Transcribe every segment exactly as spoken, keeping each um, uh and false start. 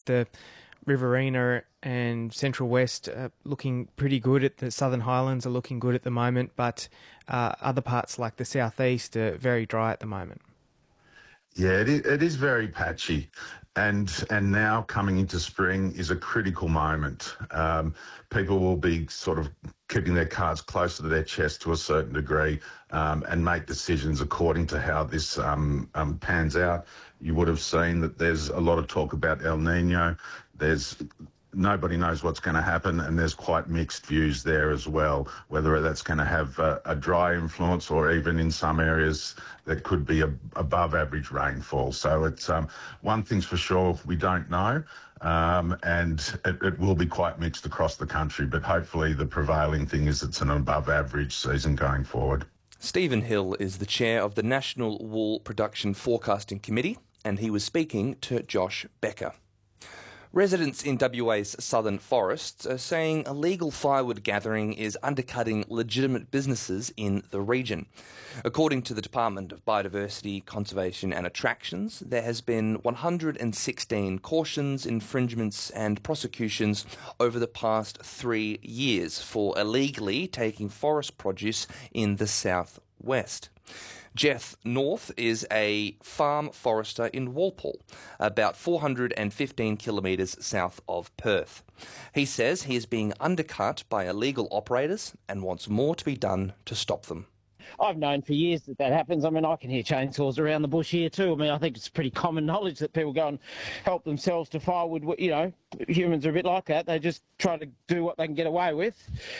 the Riverina and Central West are looking pretty good. At the Southern Highlands are looking good at the moment, but uh, other parts like the southeast are very dry at the moment. Yeah, it is, it is very patchy, and and now coming into spring is a critical moment. Um, people will be sort of keeping their cards closer to their chest to a certain degree, um, and make decisions according to how this um, um, pans out. You would have seen that there's a lot of talk about El Nino. There's Nobody knows what's going to happen, and there's quite mixed views there as well, whether that's going to have a, a dry influence or even in some areas that could be a, above average rainfall. So it's um, one thing's for sure, we don't know, um, and it, it will be quite mixed across the country, but hopefully the prevailing thing is it's an above average season going forward. Stephen Hill is the chair of the National Wool Production Forecasting Committee, and he was speaking to Josh Becker. Residents in W A's southern forests are saying illegal firewood gathering is undercutting legitimate businesses in the region. According to the Department of Biodiversity, Conservation and Attractions, there has been one hundred sixteen cautions, infringements and prosecutions over the past three years for illegally taking forest produce in the southwest. Jeff North is a farm forester in Walpole, about four hundred fifteen kilometres south of Perth. He says he is being undercut by illegal operators and wants more to be done to stop them. I've known for years that that happens. I mean, I can hear chainsaws around the bush here too. I mean, I think it's pretty common knowledge that people go and help themselves to firewood. You know, humans are a bit like that. They just try to do what they can get away with.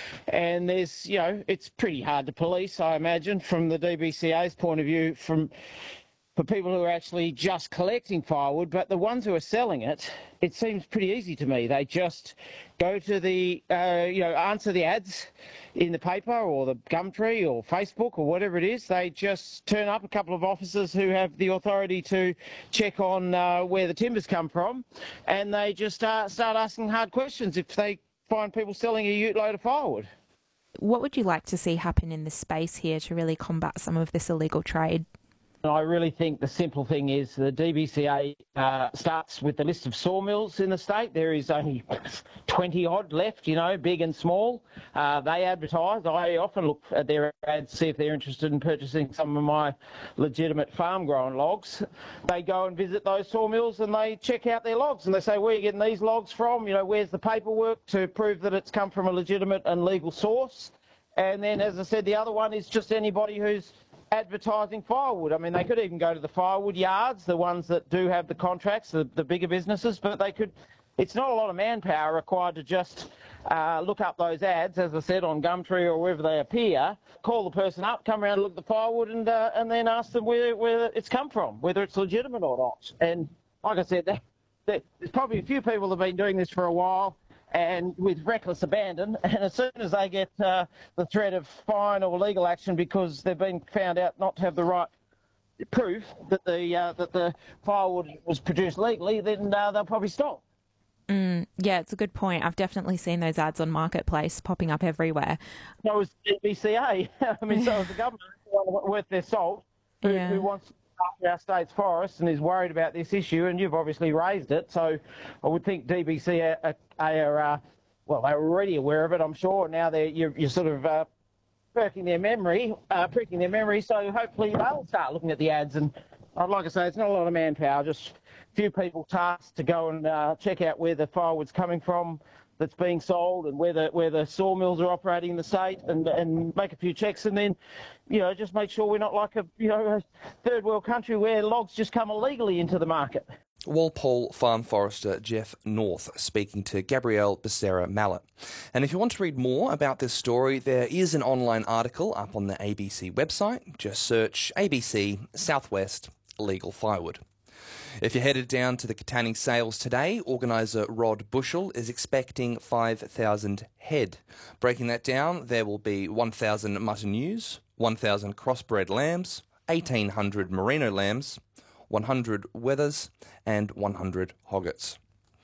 And there's, you know, it's pretty hard to police, I imagine, from the D B C A's point of view, from for people who are actually just collecting firewood. But the ones who are selling it, it seems pretty easy to me. They just go to the, uh, you know, answer the ads in the paper or the Gumtree or Facebook or whatever it is. They just turn up a couple of officers who have the authority to check on uh, where the timbers come from, and they just uh, start asking hard questions if they find people selling a ute load of firewood. What would you like to see happen in this space here to really combat some of this illegal trade? I really think the simple thing is the D B C A uh, starts with the list of sawmills in the state. There is only twenty odd left, you know, big and small. Uh, they advertise. I often look at their ads to see if they're interested in purchasing some of my legitimate farm-grown logs. They go and visit those sawmills and they check out their logs and they say, where are you getting these logs from? You know, where's the paperwork to prove that it's come from a legitimate and legal source? And then, as I said, the other one is just anybody who's advertising firewood. I mean, they could even go to the firewood yards, the ones that do have the contracts, the, the bigger businesses, but they could, it's not a lot of manpower required to just uh, look up those ads, as I said, on Gumtree or wherever they appear, call the person up, come around and look at the firewood and uh, and then ask them where, where it's come from, whether it's legitimate or not. And like I said, there, there, there's probably a few people that have been doing this for a while, and with reckless abandon, and as soon as they get uh, the threat of fine or legal action because they've been found out not to have the right proof that the uh, that the firewood was produced legally, then uh, they'll probably stop. Mm, yeah, it's a good point. I've definitely seen those ads on Marketplace popping up everywhere. So was D B C A. I mean, so was the government worth their salt, who, yeah. who wants after our state's forests and is worried about this issue, and you've obviously raised it, so I would think D B C A are, are uh, well, they're already aware of it, I'm sure. Now they're you're, you're sort of uh, pricking their memory, uh, pricking their memory, so hopefully they'll start looking at the ads. And I'd like to say it's not a lot of manpower, just a few people tasked to go and uh, check out where the firewood's coming from that's being sold and where the where the sawmills are operating in the state, and and make a few checks, and then, you know, just make sure we're not like a you know a third world country where logs just come illegally into the market. Walpole farm forester Jeff North speaking to Gabrielle Becerra Mallet. And if you want to read more about this story, there is an online article up on the A B C website. Just search A B C Southwest Illegal Firewood. If you're headed down to the Katanning sales today, organiser Rod Bushell is expecting five thousand head. Breaking that down, there will be one thousand mutton ewes, one thousand crossbred lambs, eighteen hundred merino lambs, one hundred wethers and one hundred hoggets.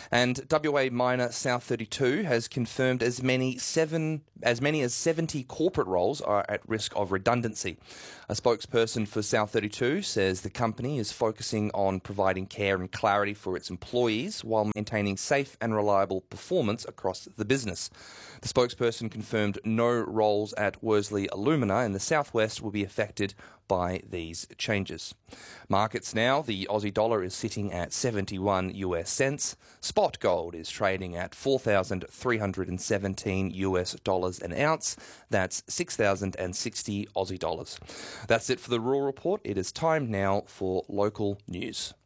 And W A miner South thirty-two has confirmed as many seven as many as seventy corporate roles are at risk of redundancy. A spokesperson for South thirty-two says the company is focusing on providing care and clarity for its employees while maintaining safe and reliable performance across the business. The spokesperson confirmed no roles at Worsley Alumina in the southwest will be affected by these changes. Markets now, the Aussie dollar is sitting at seventy-one U S cents. Spot gold is trading at four thousand three hundred seventeen U S dollars an ounce. That's six thousand sixty Aussie dollars. That's it for the Rural Report. It is time now for local news.